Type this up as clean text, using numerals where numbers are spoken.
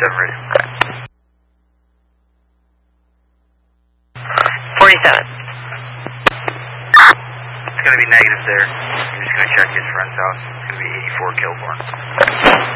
ready. 47. It's going to be negative there. I'm just going to check his friend's house. It's going to be 84 Kilborn.